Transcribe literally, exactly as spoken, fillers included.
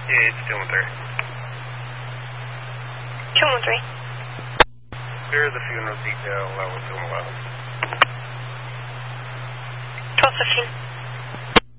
Yeah, it's two one three. two one three. Clear the funeral detail level two eleven. twelve fifteen.